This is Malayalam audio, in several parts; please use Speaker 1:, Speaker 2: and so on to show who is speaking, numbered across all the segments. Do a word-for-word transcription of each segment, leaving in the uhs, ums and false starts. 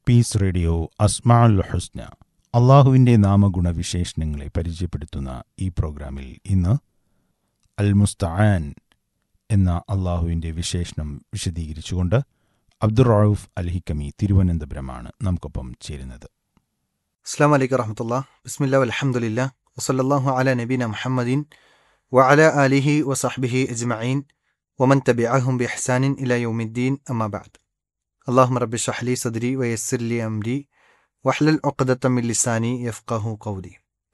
Speaker 1: പീസ് റേഡിയോ അസ്മാഉൽ ഹുസ്ന, അള്ളാഹുവിൻ്റെ നാമഗുണവിശേഷണങ്ങളെ പരിചയപ്പെടുത്തുന്ന ഈ പ്രോഗ്രാമിൽ ഇന്ന് അൽ മുസ്തആൻ എന്ന അള്ളാഹുവിൻ്റെ വിശേഷണം വിശദീകരിച്ചുകൊണ്ട് അബ്ദുർ റഊഫ് അൽ ഹിക്കമി തിരുവനന്തപുരമാണ് നമുക്കൊപ്പം ചേരുന്നത്.
Speaker 2: അസ്സലാമു അലൈക്കും വറഹ്മത്തുള്ളാഹി. ബിസ്മില്ലാഹി വൽഹംദുലില്ലാഹി വസല്ലല്ലാഹു അലാ നബീന മുഹമ്മദിൻ വഅലാ ആലിഹി വസഹ്ബിഹി അജ്മഈൻ വമൻ തബിഅഹും ബിഇഹ്സാനിൻ ഇലാ യൗമിദ്ദീൻ. അമ്മാ ബഅദ്. അല്ലാഹുമ്മ റബ്ബി ഇശ്റഹ് ലി സദ്രി വയസ്സിർ ലി അംരി വഹ്ലുൽ ഉഖ്ദതം മിൻ ലിസാനി യഫ്ഖഹു ഖൗലി.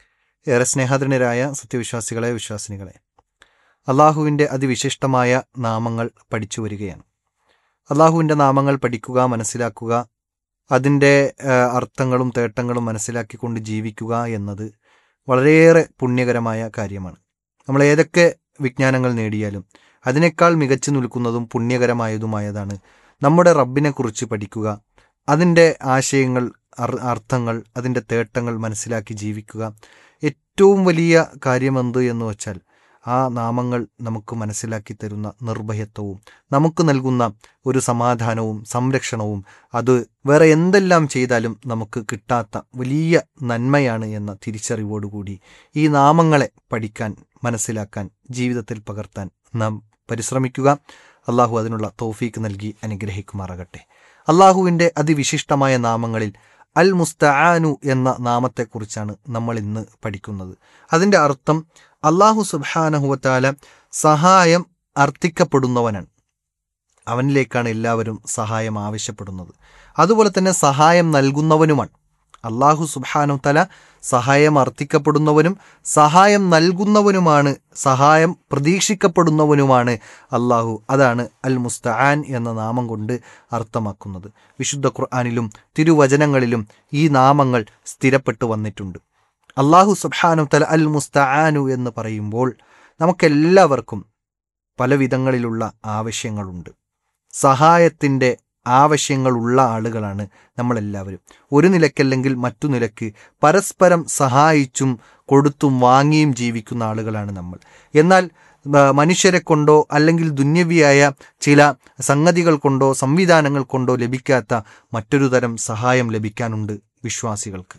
Speaker 2: ഏറെ സ്നേഹാദരനരായ സത്യവിശ്വാസികളെ, വിശ്വാസിനികളെ, അള്ളാഹുവിൻ്റെ അതിവിശിഷ്ടമായ നാമങ്ങൾ പഠിച്ചു വരികയാണ്. അള്ളാഹുവിൻ്റെ നാമങ്ങൾ പഠിക്കുക, മനസ്സിലാക്കുക, അതിൻ്റെ അർത്ഥങ്ങളും തേട്ടങ്ങളും മനസ്സിലാക്കിക്കൊണ്ട് ജീവിക്കുക എന്നത് വളരെയേറെ പുണ്യകരമായ കാര്യമാണ്. നമ്മൾ ഏതൊക്കെ വിജ്ഞാനങ്ങൾ നേടിയാലും അതിനേക്കാൾ മികച്ചു നിൽക്കുന്നതും പുണ്യകരമായതുമായതാണ് നമ്മുടെ റബ്ബിനെക്കുറിച്ച് പഠിക്കുക, അതിൻ്റെ ആശയങ്ങൾ, അർത്ഥങ്ങൾ, അതിൻ്റെ തേട്ടങ്ങൾ മനസ്സിലാക്കി ജീവിക്കുക. ഏറ്റവും വലിയ കാര്യമെന്ത് എന്ന് വച്ചാൽ ആ നാമങ്ങൾ നമുക്ക് മനസ്സിലാക്കി തരുന്ന നിർഭയത്വവും നമുക്ക് നൽകുന്ന ഒരു സമാധാനവും സംരക്ഷണവും അത് വേറെ എന്തെല്ലാം ചെയ്താലും നമുക്ക് കിട്ടാത്ത വലിയ നന്മയാണ് എന്ന തിരിച്ചറിവോടുകൂടി ഈ നാമങ്ങളെ പഠിക്കാൻ, മനസ്സിലാക്കാൻ, ജീവിതത്തിൽ പകർത്താൻ നാം പരിശ്രമിക്കുക. അള്ളാഹു അതിനുള്ള തൗഫീക്ക് നൽകി അനുഗ്രഹിക്കുമാറാകട്ടെ. അള്ളാഹുവിൻ്റെ അതിവിശിഷ്ടമായ നാമങ്ങളിൽ അൽ മുസ്തആനു എന്ന നാമത്തെക്കുറിച്ചാണ് നമ്മൾ ഇന്ന് പഠിക്കുന്നത്. അതിൻ്റെ അർത്ഥം അള്ളാഹു സുബ്ഹാനഹു വതആല സഹായം അർത്ഥിക്കപ്പെടുന്നവനാണ്. അവനിലേക്കാണ് എല്ലാവരും സഹായം ആവശ്യപ്പെടുന്നത്. അതുപോലെ തന്നെ സഹായം നൽകുന്നവനുമാണ്. അള്ളാഹു സുബ്ഹാനഹു വതആല സഹായം അർത്ഥിക്കപ്പെടുന്നവനും സഹായം നൽകുന്നവനുമാണ്, സഹായം പ്രതീക്ഷിക്കപ്പെടുന്നവനുമാണ് അള്ളാഹു. അതാണ് അൽ മുസ്തആൻ എന്ന നാമം കൊണ്ട് അർത്ഥമാക്കുന്നത്. വിശുദ്ധ ഖുർആനിലും തിരുവചനങ്ങളിലും ഈ നാമങ്ങൾ സ്ഥിരപ്പെട്ടു വന്നിട്ടുണ്ട്. അള്ളാഹു സുബ്ഹാനഹു വതആല അൽ മുസ്തആനു എന്ന് പറയുമ്പോൾ നമുക്കെല്ലാവർക്കും പല വിധങ്ങളിലുള്ള ആവശ്യങ്ങളുണ്ട്. സഹായത്തിൻ്റെ ആവശ്യങ്ങളുള്ള ആളുകളാണ് നമ്മളെല്ലാവരും. ഒരു നിലക്കല്ലെങ്കിൽ മറ്റു നിലക്ക് പരസ്പരം സഹായിച്ചും കൊടുത്തും വാങ്ങിയും ജീവിക്കുന്ന ആളുകളാണ് നമ്മൾ. എന്നാൽ മനുഷ്യരെ കൊണ്ടോ അല്ലെങ്കിൽ ദുന്യവിയായ ചില സംഗതികൾ കൊണ്ടോ സംവിധാനങ്ങൾ കൊണ്ടോ ലഭിക്കാത്ത മറ്റൊരു തരം സഹായം ലഭിക്കാനുണ്ട് വിശ്വാസികൾക്ക്.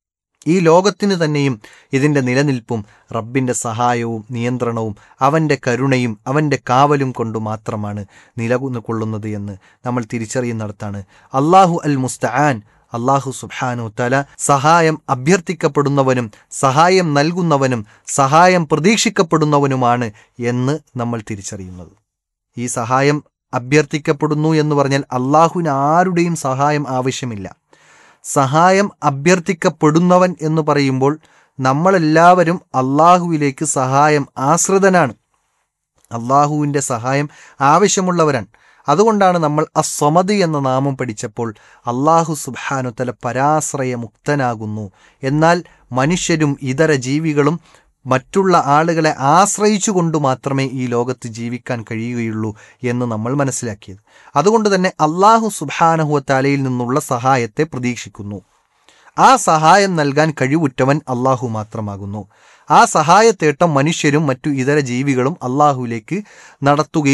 Speaker 2: ഈ ലോകത്തിന് തന്നെയും ഇതിൻ്റെ നിലനിൽപ്പും റബ്ബിൻ്റെ സഹായവും നിയന്ത്രണവും അവൻ്റെ കരുണയും അവൻ്റെ കാവലും കൊണ്ട് മാത്രമാണ് നിലകൊള്ളുന്നത് എന്ന് നമ്മൾ തിരിച്ചറിയുന്നിടത്താണ് അള്ളാഹു അൽ മുസ്തആൻ, അള്ളാഹു സുബ്ഹാനഹു തആല സഹായം അഭ്യർത്ഥിക്കപ്പെടുന്നവനും സഹായം നൽകുന്നവനും സഹായം പ്രതീക്ഷിക്കപ്പെടുന്നവനുമാണ് എന്ന് നമ്മൾ തിരിച്ചറിയുന്നത്. ഈ സഹായം അഭ്യർത്ഥിക്കപ്പെടുന്നു എന്ന് പറഞ്ഞാൽ അള്ളാഹുവിന് ആരുടെയും സഹായം ആവശ്യമില്ല. സഹായം അഭ്യർത്ഥിക്കപ്പെടുന്നവൻ എന്ന് പറയുമ്പോൾ നമ്മളെല്ലാവരും അള്ളാഹുവിലേക്ക് സഹായം ആശ്രിതനാണ്, അള്ളാഹുവിൻ്റെ സഹായം ആവശ്യമുള്ളവരാണ്. അതുകൊണ്ടാണ് നമ്മൾ അസ്സമദ് എന്ന നാമം പഠിച്ചപ്പോൾ അള്ളാഹു സുബ്ഹാനഹു തആല പരാശ്രയമുക്തനാകുന്നു. എന്നാൽ മനുഷ്യരും ഇതര ജീവികളും മറ്റുള്ള ആളുകളെ ആശ്രയിച്ചു കൊണ്ട് മാത്രമേ ഈ ലോകത്ത് ജീവിക്കാൻ കഴിയുകയുള്ളൂ എന്ന് നമ്മൾ മനസ്സിലാക്കിയത്. അതുകൊണ്ട് തന്നെ അള്ളാഹു സുബ്ഹാനഹു വതആലയിൽ നിന്നുള്ള സഹായത്തെ പ്രതീക്ഷിക്കുന്നു. ആ സഹായം നൽകാൻ കഴിവുറ്റവൻ അള്ളാഹു മാത്രമാകുന്നു. ആ സഹായത്തേട്ടം മനുഷ്യരും മറ്റു ഇതര ജീവികളും അള്ളാഹുവിലേക്ക് നടത്തുകയും